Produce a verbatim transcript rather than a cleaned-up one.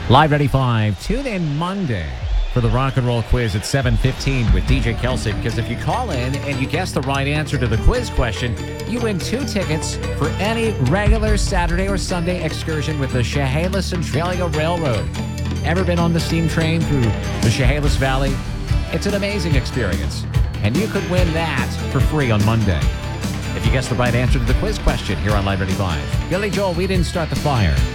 Live Ready five. Tune in Monday for the Rock and Roll Quiz at seven fifteen with D J Kelsey, because if you call in and you guess the right answer to the quiz question, you win two tickets for any regular Saturday or Sunday excursion with the Chehalis Centralia Railroad. Ever been on the steam train through the Chehalis Valley? It's an amazing experience, and you could win that for free on Monday if you guess the right answer to the quiz question here on Live Ready five. Billy Joel, We Didn't Start the Fire.